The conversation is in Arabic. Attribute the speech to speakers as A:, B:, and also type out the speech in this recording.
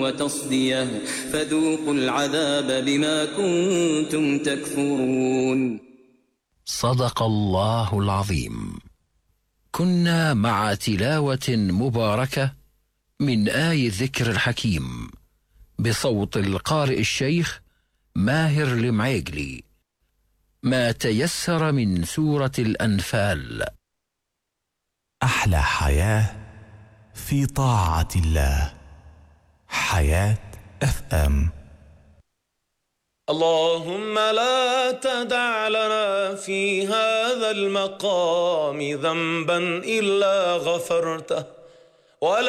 A: وتصديه فذوقوا العذاب بما كنتم تكفرون.
B: صدق الله العظيم. كنا مع تلاوة مباركة من آي الذكر الحكيم بصوت القارئ الشيخ ماهر المعيقلي، ما تيسر من سورة الأنفال.
C: أحلى حياة في طاعة الله. حياة FM.
D: اللهم لا تدع لنا في هذا المقام ذنبا إلا غفرته، ولا